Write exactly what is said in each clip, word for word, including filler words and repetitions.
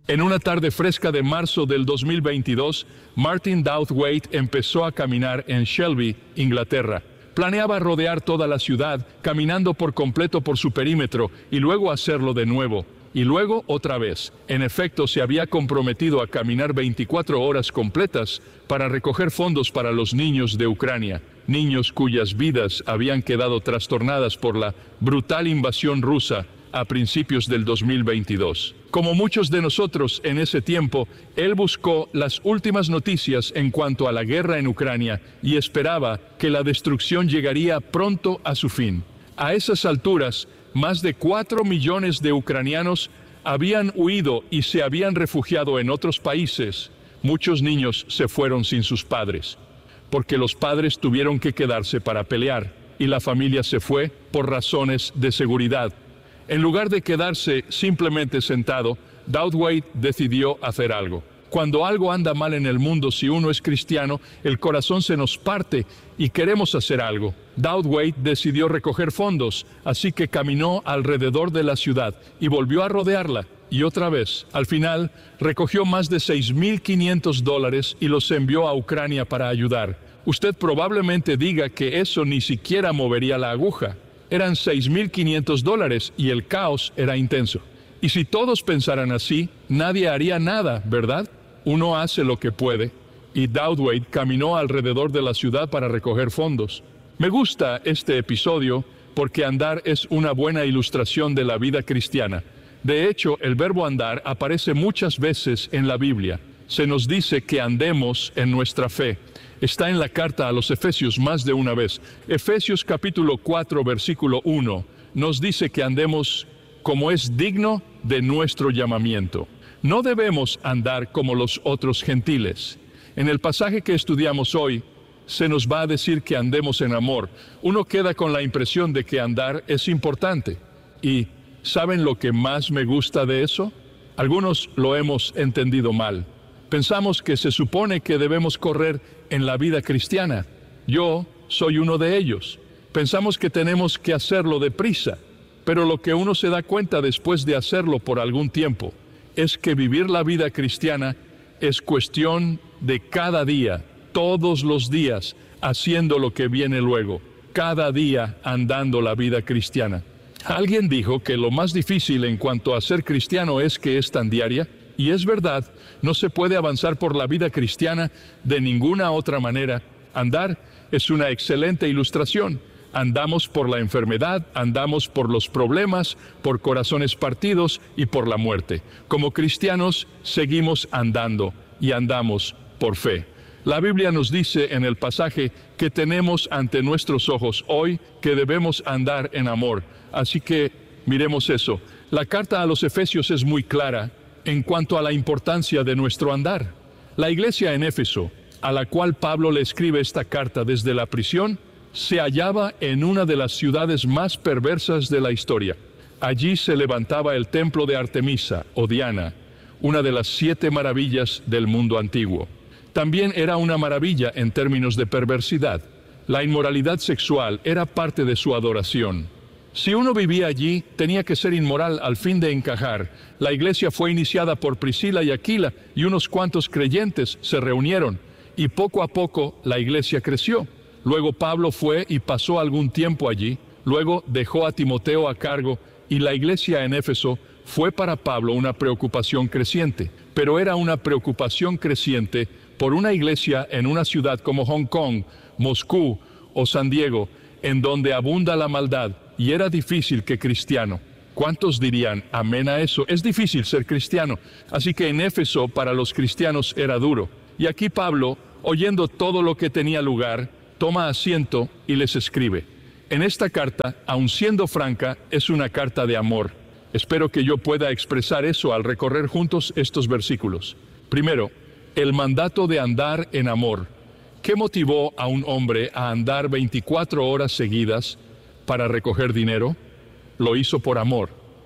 En una tarde fresca de marzo del dos mil veintidós, Martin Douthwaite empezó a caminar en Shelby, Inglaterra. Planeaba rodear toda la ciudad, caminando por completo por su perímetro, y luego hacerlo de nuevo. Y luego otra vez. En efecto, se había comprometido a caminar veinticuatro horas completas para recoger fondos para los niños de Ucrania, niños cuyas vidas habían quedado trastornadas por la brutal invasión rusa a principios del dos mil veintidós. Como muchos de nosotros en ese tiempo, él buscó las últimas noticias en cuanto a la guerra en Ucrania y esperaba que la destrucción llegaría pronto a su fin. A esas alturas, más de cuatro millones de ucranianos habían huido y se habían refugiado en otros países. Muchos niños se fueron sin sus padres, porque los padres tuvieron que quedarse para pelear, y la familia se fue por razones de seguridad. En lugar de quedarse simplemente sentado, Douthwaite decidió hacer algo. Cuando algo anda mal en el mundo, si uno es cristiano, el corazón se nos parte y queremos hacer algo. Douthwaite decidió recoger fondos, así que caminó alrededor de la ciudad y volvió a rodearla. Y otra vez, al final, recogió más de seis mil quinientos dólares y los envió a Ucrania para ayudar. Usted probablemente diga que eso ni siquiera movería la aguja. Eran seis mil quinientos dólares y el caos era intenso. Y si todos pensaran así, nadie haría nada, ¿verdad? Uno hace lo que puede, y Douthwaite caminó alrededor de la ciudad para recoger fondos. Me gusta este episodio porque andar es una buena ilustración de la vida cristiana. De hecho, el verbo andar aparece muchas veces en la Biblia. Se nos dice que andemos en nuestra fe. Está en la carta a los Efesios más de una vez. Efesios capítulo cuatro, versículo uno, nos dice que andemos como es digno de nuestro llamamiento. No debemos andar como los otros gentiles. En el pasaje que estudiamos hoy, se nos va a decir que andemos en amor. Uno queda con la impresión de que andar es importante. ¿Y saben lo que más me gusta de eso? Algunos lo hemos entendido mal. Pensamos que se supone que debemos correr en la vida cristiana. Yo soy uno de ellos. Pensamos que tenemos que hacerlo deprisa, pero lo que uno se da cuenta después de hacerlo por algún tiempo es que vivir la vida cristiana es cuestión de cada día, todos los días, haciendo lo que viene luego, cada día andando la vida cristiana. Alguien dijo que lo más difícil en cuanto a ser cristiano es que es tan diaria. Y es verdad, no se puede avanzar por la vida cristiana de ninguna otra manera. Andar es una excelente ilustración. Andamos por la enfermedad, andamos por los problemas, por corazones partidos y por la muerte. Como cristianos, seguimos andando y andamos por fe. La Biblia nos dice en el pasaje que tenemos ante nuestros ojos hoy que debemos andar en amor. Así que miremos eso. La carta a los Efesios es muy clara en cuanto a la importancia de nuestro andar. La iglesia en Éfeso, a la cual Pablo le escribe esta carta desde la prisión, se hallaba en una de las ciudades más perversas de la historia. Allí se levantaba el templo de Artemisa, o Diana, una de las siete maravillas del mundo antiguo. También era una maravilla en términos de perversidad. La inmoralidad sexual era parte de su adoración. Si uno vivía allí, tenía que ser inmoral al fin de encajar. La iglesia fue iniciada por Priscila y Aquila, y unos cuantos creyentes se reunieron, y poco a poco la iglesia creció. Luego Pablo fue y pasó algún tiempo allí, luego dejó a Timoteo a cargo, y la iglesia en Éfeso fue para Pablo una preocupación creciente, pero era una preocupación creciente por una iglesia en una ciudad como Hong Kong, Moscú o San Diego, en donde abunda la maldad, y era difícil que cristiano. ¿Cuántos dirían amén a eso? Es difícil ser cristiano. Así que en Éfeso para los cristianos era duro. Y aquí Pablo, oyendo todo lo que tenía lugar, toma asiento y les escribe. En esta carta, aun siendo franca, es una carta de amor. Espero que yo pueda expresar eso al recorrer juntos estos versículos. Primero, el mandato de andar en amor. ¿Qué motivó a un hombre a andar veinticuatro horas seguidas para recoger dinero? Lo hizo por amor.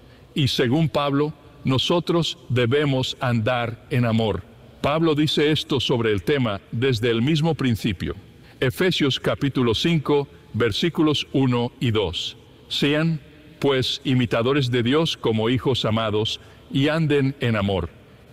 Y según Pablo, nosotros debemos andar en amor. Pablo dice esto sobre el tema desde el mismo principio. Efesios capítulo cinco, versículos uno y dos. Sean, pues, imitadores de Dios como hijos amados, y anden en amor.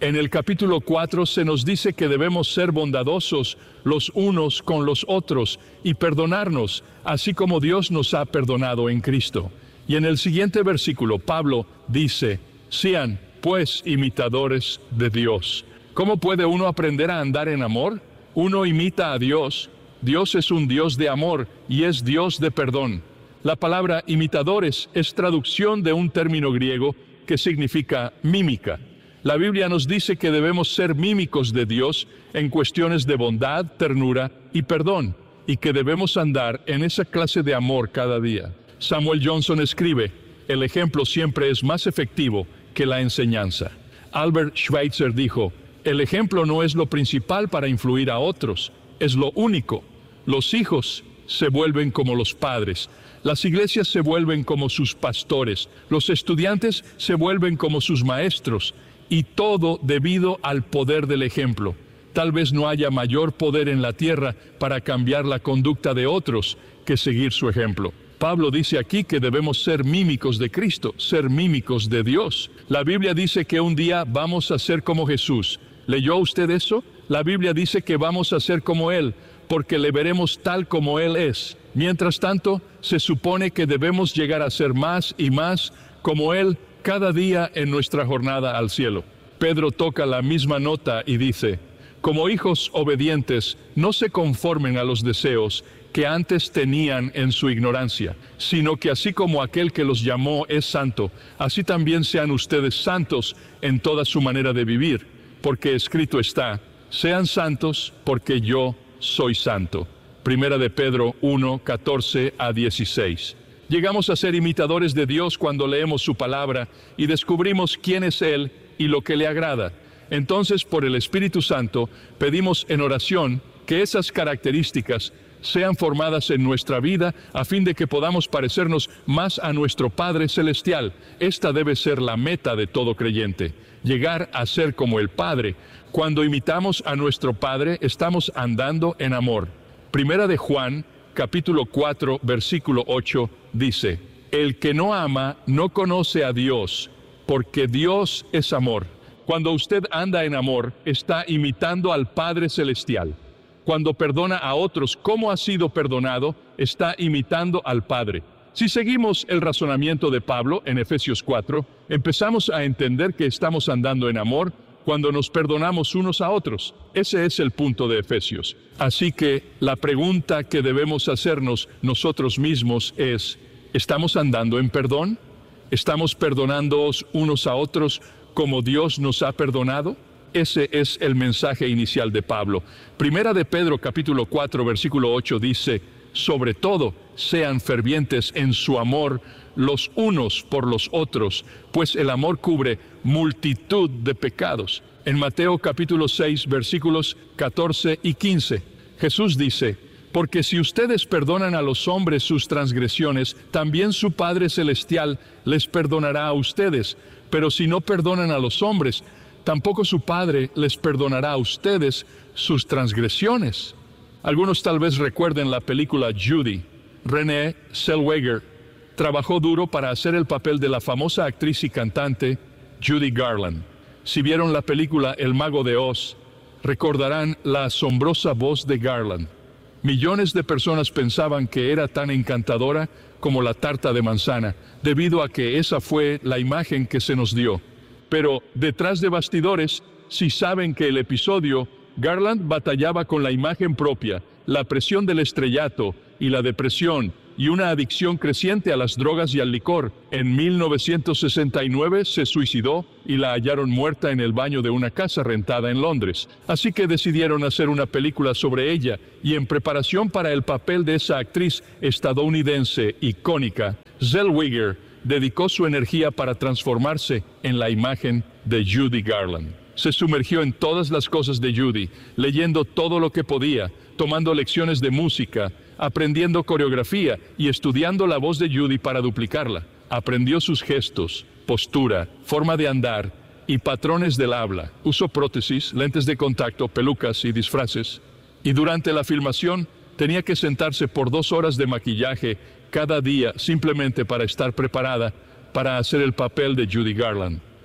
En el capítulo cuatro se nos dice que debemos ser bondadosos los unos con los otros y perdonarnos, así como Dios nos ha perdonado en Cristo. Y en el siguiente versículo, Pablo dice, sean pues imitadores de Dios. ¿Cómo puede uno aprender a andar en amor? Uno imita a Dios. Dios es un Dios de amor y es Dios de perdón. La palabra imitadores es traducción de un término griego que significa mímica. La Biblia nos dice que debemos ser mímicos de Dios en cuestiones de bondad, ternura y perdón, y que debemos andar en esa clase de amor cada día. Samuel Johnson escribe, el ejemplo siempre es más efectivo que la enseñanza. Albert Schweitzer dijo, el ejemplo no es lo principal para influir a otros, es lo único. Los hijos se vuelven como los padres, las iglesias se vuelven como sus pastores, los estudiantes se vuelven como sus maestros, y todo debido al poder del ejemplo. Tal vez no haya mayor poder en la tierra para cambiar la conducta de otros que seguir su ejemplo. Pablo dice aquí que debemos ser mímicos de Cristo, ser mímicos de Dios. La Biblia dice que un día vamos a ser como Jesús. ¿Leyó usted eso? La Biblia dice que vamos a ser como Él, porque le veremos tal como Él es. Mientras tanto, se supone que debemos llegar a ser más y más como Él cada día en nuestra jornada al cielo. Pedro toca la misma nota y dice, como hijos obedientes, no se conformen a los deseos que antes tenían en su ignorancia, sino que así como aquel que los llamó es santo, así también sean ustedes santos en toda su manera de vivir, porque escrito está, sean santos porque yo soy santo. Primera de Pedro uno, catorce a dieciséis. Llegamos a ser imitadores de Dios cuando leemos su palabra y descubrimos quién es Él y lo que le agrada. Entonces, por el Espíritu Santo, pedimos en oración que esas características sean formadas en nuestra vida a fin de que podamos parecernos más a nuestro Padre Celestial. Esta debe ser la meta de todo creyente, llegar a ser como el Padre. Cuando imitamos a nuestro Padre, estamos andando en amor. Primera de Juan, capítulo cuatro, versículo ocho, dice, el que no ama no conoce a Dios, porque Dios es amor. Cuando usted anda en amor, está imitando al Padre Celestial. Cuando perdona a otros como ha sido perdonado, está imitando al Padre. Si seguimos el razonamiento de Pablo en Efesios cuatro, empezamos a entender que estamos andando en amor cuando nos perdonamos unos a otros. Ese es el punto de Efesios. Así que la pregunta que debemos hacernos nosotros mismos es, ¿estamos andando en perdón? ¿Estamos perdonándonos unos a otros como Dios nos ha perdonado? Ese es el mensaje inicial de Pablo. Primera de Pedro, capítulo cuatro, versículo ocho, dice, sobre todo, sean fervientes en su amor los unos por los otros, pues el amor cubre multitud de pecados. En Mateo, capítulo seis, versículos catorce y quince, Jesús dice, porque si ustedes perdonan a los hombres sus transgresiones, también su Padre Celestial les perdonará a ustedes. Pero si no perdonan a los hombres, tampoco su Padre les perdonará a ustedes sus transgresiones. Algunos tal vez recuerden la película Judy. Renée Zellweger trabajó duro para hacer el papel de la famosa actriz y cantante Judy Garland. Si vieron la película El Mago de Oz, recordarán la asombrosa voz de Garland. Millones de personas pensaban que era tan encantadora como la tarta de manzana, debido a que esa fue la imagen que se nos dio. Pero detrás de bastidores, si saben que el episodio, Garland batallaba con la imagen propia, la presión del estrellato y la depresión, y una adicción creciente a las drogas y al licor. En mil novecientos sesenta y nueve se suicidó y la hallaron muerta en el baño de una casa rentada en Londres. Así que decidieron hacer una película sobre ella, y en preparación para el papel de esa actriz estadounidense icónica, Zellweger dedicó su energía para transformarse en la imagen de Judy Garland. Se sumergió en todas las cosas de Judy, leyendo todo lo que podía, tomando lecciones de música, aprendiendo coreografía y estudiando la voz de Judy para duplicarla. Aprendió sus gestos, postura, forma de andar y patrones del habla. Usó prótesis, lentes de contacto, pelucas y disfraces. Y durante la filmación tenía que sentarse por dos horas de maquillaje cada día simplemente para estar preparada para hacer el papel de Judy Garland.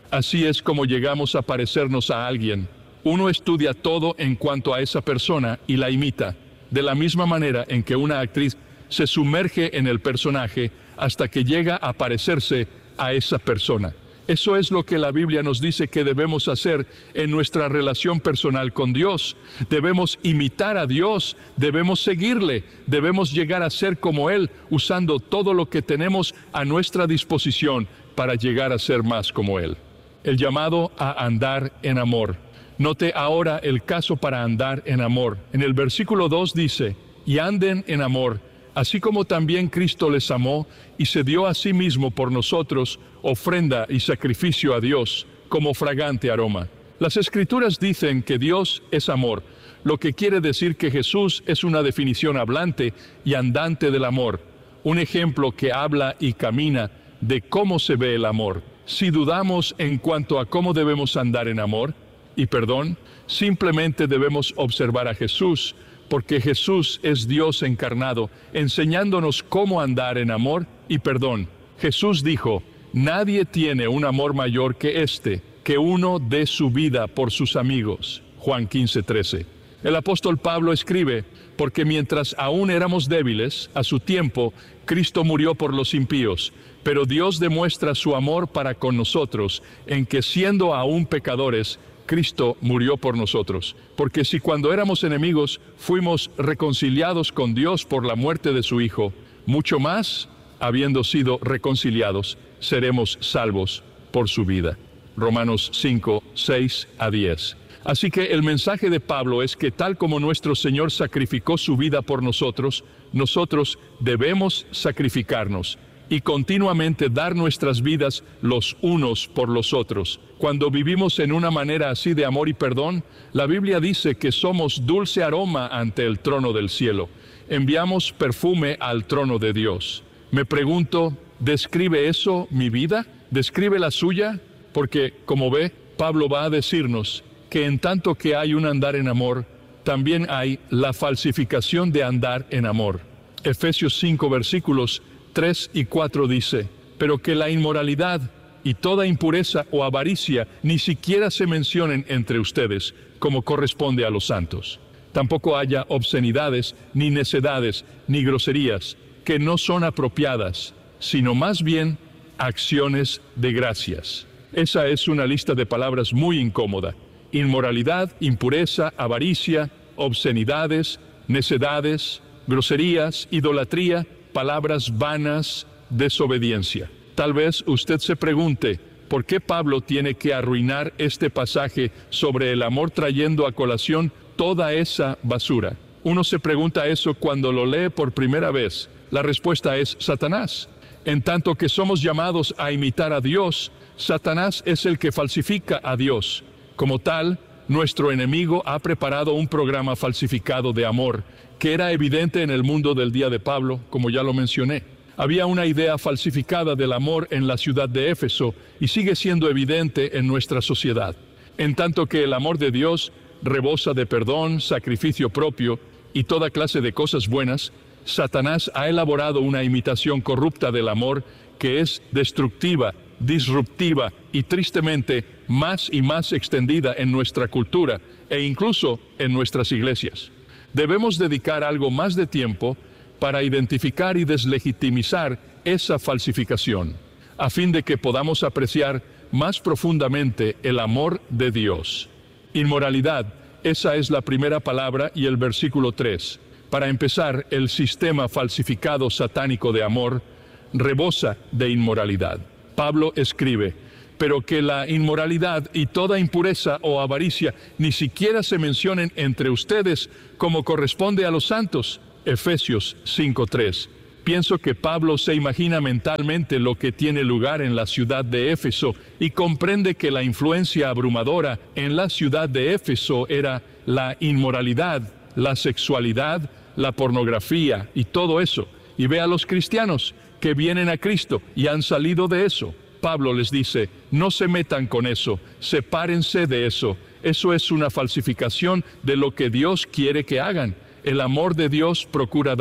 Así es como llegamos a parecernos a alguien. Uno estudia todo en cuanto a esa persona y la imita, de la misma manera en que una actriz se sumerge en el personaje hasta que llega a parecerse a esa persona. Eso es lo que la Biblia nos dice que debemos hacer en nuestra relación personal con Dios. Debemos imitar a Dios, debemos seguirle, debemos llegar a ser como Él, usando todo lo que tenemos a nuestra disposición para llegar a ser más como Él. El llamado a andar en amor. Note ahora el caso para andar en amor. En el versículo dos dice, y anden en amor, así como también Cristo les amó y se dio a sí mismo por nosotros, ofrenda y sacrificio a Dios, como fragante aroma. Las Escrituras dicen que Dios es amor, lo que quiere decir que Jesús es una definición hablante y andante del amor, un ejemplo que habla y camina de cómo se ve el amor. Si dudamos en cuanto a cómo debemos andar en amor y perdón, simplemente debemos observar a Jesús, porque Jesús es Dios encarnado, enseñándonos cómo andar en amor y perdón. Jesús dijo, nadie tiene un amor mayor que este, que uno dé su vida por sus amigos. Juan quince, trece. El apóstol Pablo escribe, porque mientras aún éramos débiles, a su tiempo, Cristo murió por los impíos, pero Dios demuestra su amor para con nosotros, en que siendo aún pecadores, Cristo murió por nosotros, porque si cuando éramos enemigos fuimos reconciliados con Dios por la muerte de su Hijo, mucho más, habiendo sido reconciliados, seremos salvos por su vida. Romanos cinco, seis a diez. Así que el mensaje de Pablo es que tal como nuestro Señor sacrificó su vida por nosotros, nosotros debemos sacrificarnos y continuamente dar nuestras vidas los unos por los otros. Cuando vivimos en una manera así de amor y perdón, la Biblia dice que somos dulce aroma ante el trono del cielo. Enviamos perfume al trono de Dios. Me pregunto, ¿describe eso mi vida? ¿Describe la suya? Porque, como ve, Pablo va a decirnos que en tanto que hay un andar en amor, también hay la falsificación de andar en amor. Efesios cinco versículos tres y cuatro dice, pero que la inmoralidad y toda impureza o avaricia ni siquiera se mencionen entre ustedes, como corresponde a los santos. Tampoco haya obscenidades, ni necedades, ni groserías, que no son apropiadas, sino más bien acciones de gracias. Esa es una lista de palabras muy incómoda. Inmoralidad, impureza, avaricia, obscenidades, necedades, groserías, idolatría, palabras vanas, desobediencia. Tal vez usted se pregunte, ¿por qué Pablo tiene que arruinar este pasaje sobre el amor trayendo a colación toda esa basura? Uno se pregunta eso cuando lo lee por primera vez. La respuesta es Satanás. En tanto que somos llamados a imitar a Dios, Satanás es el que falsifica a Dios. Como tal, nuestro enemigo ha preparado un programa falsificado de amor, que era evidente en el mundo del día de Pablo, como ya lo mencioné. Había una idea falsificada del amor en la ciudad de Éfeso y sigue siendo evidente en nuestra sociedad. En tanto que el amor de Dios rebosa de perdón, sacrificio propio y toda clase de cosas buenas, Satanás ha elaborado una imitación corrupta del amor que es destructiva, disruptiva y tristemente más y más extendida en nuestra cultura e incluso en nuestras iglesias. Debemos dedicar algo más de tiempo para identificar y deslegitimizar esa falsificación, a fin de que podamos apreciar más profundamente el amor de Dios. Inmoralidad, esa es la primera palabra y el versículo tres. Para empezar, el sistema falsificado satánico de amor rebosa de inmoralidad. Pablo escribe, pero que la inmoralidad y toda impureza o avaricia ni siquiera se mencionen entre ustedes como corresponde a los santos. Efesios cinco tres. Pienso que Pablo se imagina mentalmente lo que tiene lugar en la ciudad de Éfeso y comprende que la influencia abrumadora en la ciudad de Éfeso era la inmoralidad, la sexualidad, la pornografía y todo eso. Y ve a los cristianos que vienen a Cristo y han salido de eso. Pablo les dice, no se metan con eso, sepárense de eso. Eso es una falsificación de lo que Dios quiere que hagan. El amor de Dios procura dar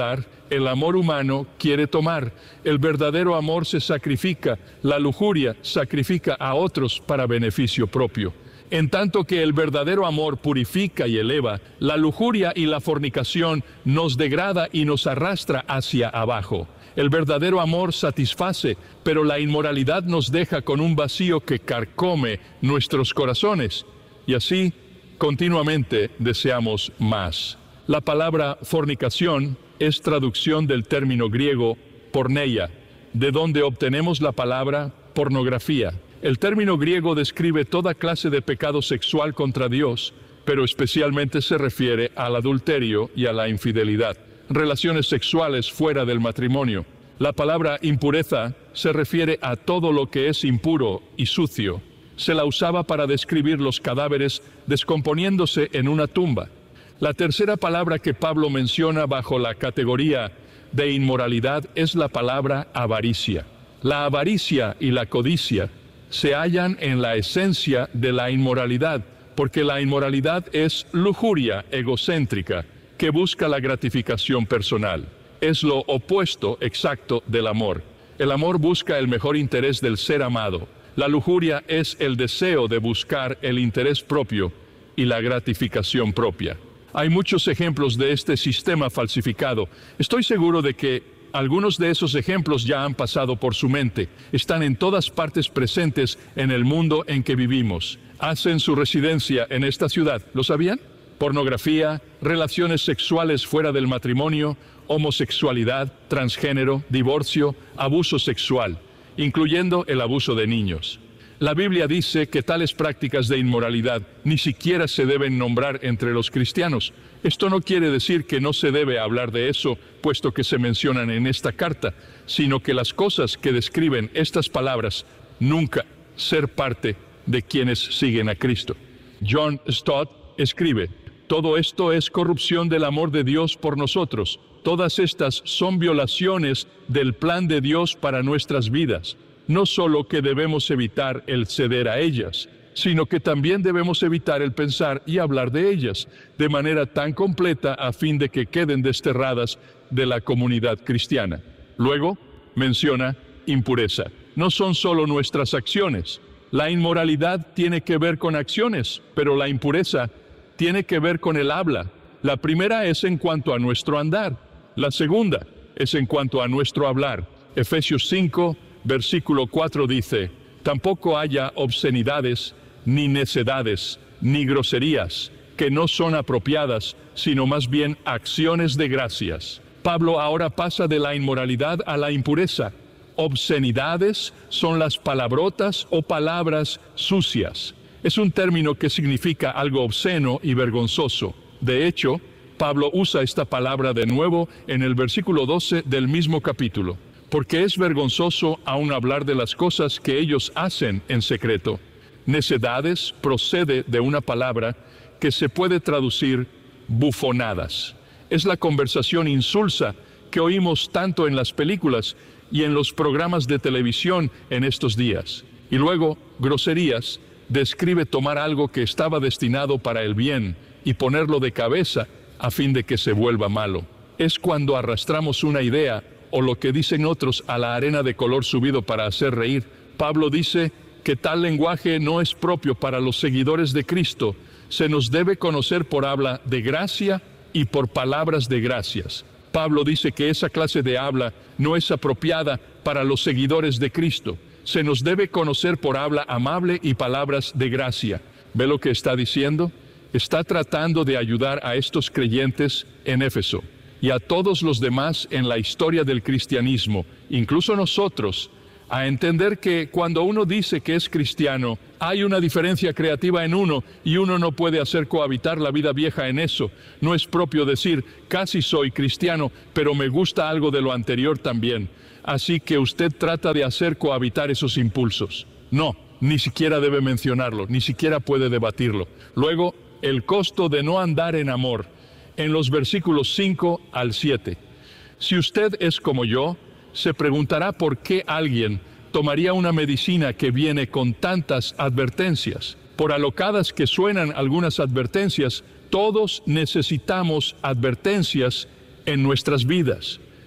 el amor humano quiere tomar. El verdadero amor se sacrifica, la lujuria sacrifica a otros para beneficio propio. En tanto que el verdadero amor purifica y eleva, la lujuria y la fornicación nos degrada y nos arrastra hacia abajo. El verdadero amor satisface, pero la inmoralidad nos deja con un vacío que carcome nuestros corazones. Y así, continuamente deseamos más. La palabra fornicación es traducción del término griego porneia, de donde obtenemos la palabra pornografía. El término griego describe toda clase de pecado sexual contra Dios, pero especialmente se refiere al adulterio y a la infidelidad, relaciones sexuales fuera del matrimonio. La palabra impureza se refiere a todo lo que es impuro y sucio. Se la usaba para describir los cadáveres descomponiéndose en una tumba. La tercera palabra que Pablo menciona bajo la categoría de inmoralidad es la palabra avaricia. La avaricia y la codicia se hallan en la esencia de la inmoralidad, porque la inmoralidad es lujuria egocéntrica que busca la gratificación personal. Es lo opuesto exacto del amor. El amor busca el mejor interés del ser amado. La lujuria es el deseo de buscar el interés propio y la gratificación propia. Hay muchos ejemplos de este sistema falsificado. Estoy seguro de que algunos de esos ejemplos ya han pasado por su mente. Están en todas partes presentes en el mundo en que vivimos. Hacen su residencia en esta ciudad. ¿Lo sabían? Pornografía, relaciones sexuales fuera del matrimonio, homosexualidad, transgénero, divorcio, abuso sexual, incluyendo el abuso de niños. La Biblia dice que tales prácticas de inmoralidad ni siquiera se deben nombrar entre los cristianos. Esto no quiere decir que no se debe hablar de eso, puesto que se mencionan en esta carta, sino que las cosas que describen estas palabras nunca ser parte de quienes siguen a Cristo. John Stott escribe: todo esto es corrupción del amor de Dios por nosotros. Todas estas son violaciones del plan de Dios para nuestras vidas. No solo que debemos evitar el ceder a ellas, sino que también debemos evitar el pensar y hablar de ellas de manera tan completa a fin de que queden desterradas de la comunidad cristiana. Luego menciona impureza. No son solo nuestras acciones. La inmoralidad tiene que ver con acciones, pero la impureza tiene que ver con el habla. La primera es en cuanto a nuestro andar. La segunda es en cuanto a nuestro hablar. Efesios cinco, versículo cuatro dice: tampoco haya obscenidades, ni necedades, ni groserías, que no son apropiadas, sino más bien acciones de gracias. Pablo ahora pasa de la inmoralidad a la impureza. Obscenidades son las palabrotas o palabras sucias. Es un término que significa algo obsceno y vergonzoso. De hecho, Pablo usa esta palabra de nuevo en el versículo doce del mismo capítulo, porque es vergonzoso aún hablar de las cosas que ellos hacen en secreto. Necedades procede de una palabra que se puede traducir bufonadas. Es la conversación insulsa que oímos tanto en las películas y en los programas de televisión en estos días. Y luego, groserías describe tomar algo que estaba destinado para el bien y ponerlo de cabeza a fin de que se vuelva malo. Es cuando arrastramos una idea o lo que dicen otros a la arena de color subido para hacer reír. Pablo dice que tal lenguaje no es propio para los seguidores de Cristo. Se nos debe conocer por habla de gracia y por palabras de gracias. Pablo dice que esa clase de habla no es apropiada para los seguidores de Cristo. Se nos debe conocer por habla amable y palabras de gracia. ¿Ve lo que está diciendo? Está tratando de ayudar a estos creyentes en Éfeso y a todos los demás en la historia del cristianismo, incluso nosotros, a entender que cuando uno dice que es cristiano, hay una diferencia creativa en uno y uno no puede hacer cohabitar la vida vieja en eso. No es propio decir, casi soy cristiano, pero me gusta algo de lo anterior también. Así que usted trata de hacer cohabitar esos impulsos. No, ni siquiera debe mencionarlo, ni siquiera puede debatirlo. Luego, el costo de no andar en amor, en los versículos cinco al siete. Si usted es como yo, se preguntará por qué alguien tomaría una medicina que viene con tantas advertencias. Por alocadas que suenan algunas advertencias, todos necesitamos advertencias en nuestras vidas.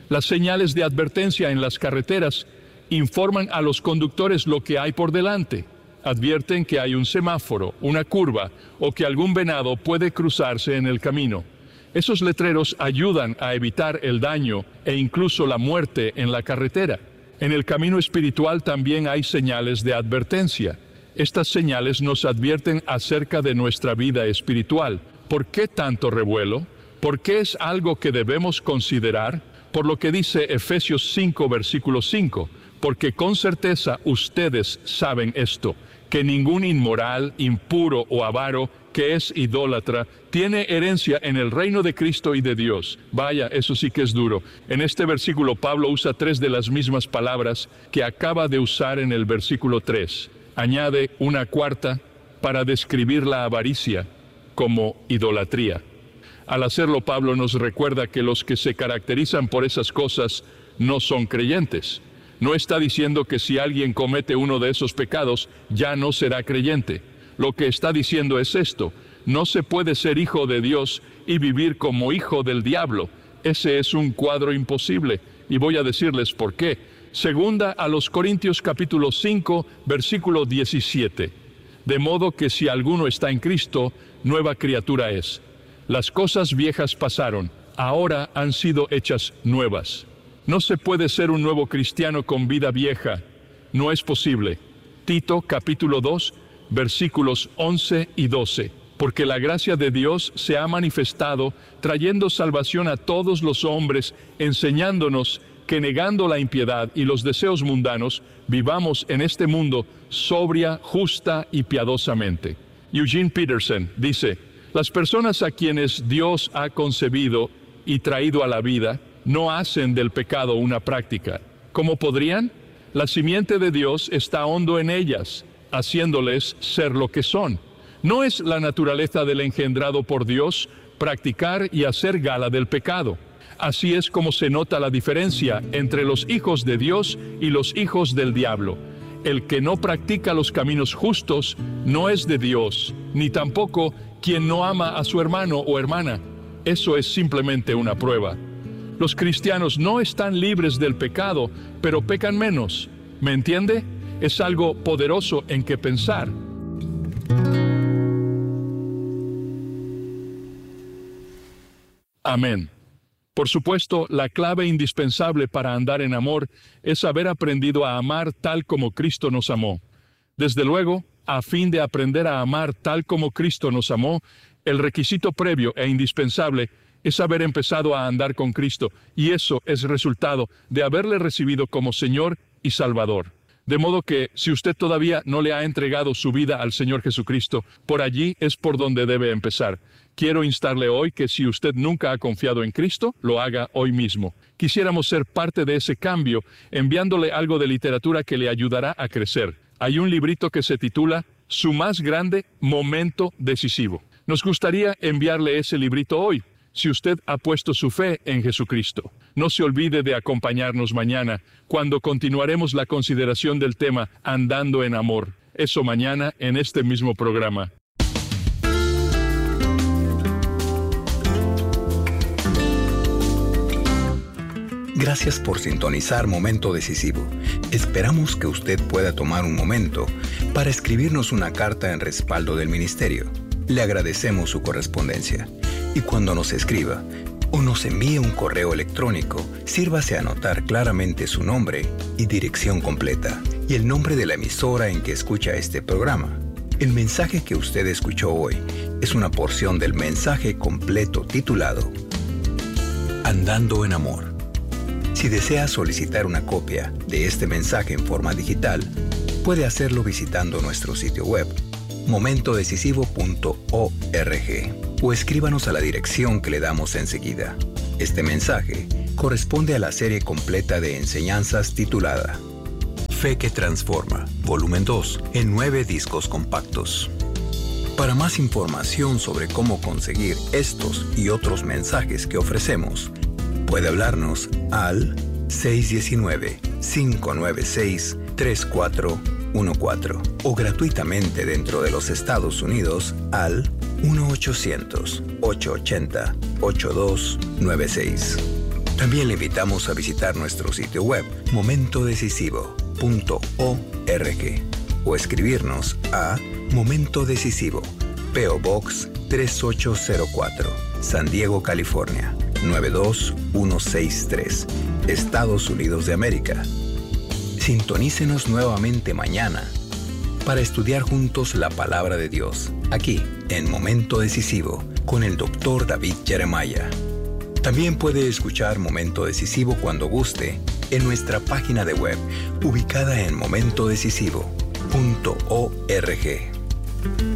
Las señales de advertencia en las carreteras informan a los conductores lo que hay por delante. Advierten que hay un semáforo, una curva o que algún venado puede cruzarse en el camino. Esos letreros ayudan a evitar el daño e incluso la muerte en la carretera. En el camino espiritual también hay señales de advertencia. Estas señales nos advierten acerca de nuestra vida espiritual. ¿Por qué tanto revuelo? ¿Por qué es algo que debemos considerar? Por lo que dice Efesios cinco, versículo cinco, porque con certeza ustedes saben esto, que ningún inmoral, impuro o avaro que es idólatra tiene herencia en el reino de Cristo y de Dios. Vaya, eso sí que es duro. En este versículo Pablo usa tres de las mismas palabras que acaba de usar en el versículo tres. Añade una cuarta para describir la avaricia como idolatría. Al hacerlo, Pablo nos recuerda que los que se caracterizan por esas cosas no son creyentes. No está diciendo que si alguien comete uno de esos pecados, ya no será creyente. Lo que está diciendo es esto: no se puede ser hijo de Dios y vivir como hijo del diablo. Ese es un cuadro imposible, y voy a decirles por qué. Segunda a los Corintios capítulo cinco, versículo diecisiete. De modo que si alguno está en Cristo, nueva criatura es. Las cosas viejas pasaron, ahora han sido hechas nuevas. No se puede ser un nuevo cristiano con vida vieja. No es posible. Tito capítulo dos, versículos once y doce. Porque la gracia de Dios se ha manifestado, trayendo salvación a todos los hombres, enseñándonos que negando la impiedad y los deseos mundanos, vivamos en este mundo sobria, justa y piadosamente. Eugene Peterson dice: las personas a quienes Dios ha concebido y traído a la vida no hacen del pecado una práctica. ¿Cómo podrían? La simiente de Dios está hondo en ellas, haciéndoles ser lo que son. No es la naturaleza del engendrado por Dios practicar y hacer gala del pecado. Así es como se nota la diferencia entre los hijos de Dios y los hijos del diablo. El que no practica los caminos justos no es de Dios, ni tampoco quien no ama a su hermano o hermana. Eso es simplemente una prueba. Los cristianos no están libres del pecado, pero pecan menos. ¿Me entiende? Es algo poderoso en que pensar. Amén. Por supuesto, la clave indispensable para andar en amor es haber aprendido a amar tal como Cristo nos amó. Desde luego, a fin de aprender a amar tal como Cristo nos amó, el requisito previo e indispensable es haber empezado a andar con Cristo, y eso es resultado de haberle recibido como Señor y Salvador. De modo que, si usted todavía no le ha entregado su vida al Señor Jesucristo, por allí es por donde debe empezar. Quiero instarle hoy que si usted nunca ha confiado en Cristo, lo haga hoy mismo. Quisiéramos ser parte de ese cambio, enviándole algo de literatura que le ayudará a crecer. Hay un librito que se titula Su más grande momento decisivo. Nos gustaría enviarle ese librito hoy, si usted ha puesto su fe en Jesucristo. No se olvide de acompañarnos mañana, cuando continuaremos la consideración del tema Andando en Amor. Eso mañana en este mismo programa. Gracias por sintonizar Momento Decisivo. Esperamos que usted pueda tomar un momento para escribirnos una carta en respaldo del ministerio. Le agradecemos su correspondencia. Y cuando nos escriba o nos envíe un correo electrónico, sírvase a anotar claramente su nombre y dirección completa y el nombre de la emisora en que escucha este programa. El mensaje que usted escuchó hoy es una porción del mensaje completo titulado Andando en Amor. Si desea solicitar una copia de este mensaje en forma digital, puede hacerlo visitando nuestro sitio web, momento decisivo punto org, o escríbanos a la dirección que le damos enseguida. Este mensaje corresponde a la serie completa de enseñanzas titulada Fe que Transforma, volumen dos, en nueve discos compactos. Para más información sobre cómo conseguir estos y otros mensajes que ofrecemos, puede hablarnos al seis uno nueve, cinco nueve seis, tres cuatro uno cuatro o gratuitamente dentro de los Estados Unidos al uno ochocientos, ochocientos ochenta, ochenta y dos noventa y seis. También le invitamos a visitar nuestro sitio web momento decisivo punto org o escribirnos a Momento Decisivo, P O Box tres ocho cero cuatro, San Diego, California, nueve dos uno seis tres, Estados Unidos de América. Sintonícenos nuevamente mañana para estudiar juntos la palabra de Dios, aquí en Momento Decisivo, con el doctor David Jeremiah. También puede escuchar Momento Decisivo cuando guste en nuestra página de web, ubicada en momento decisivo punto org.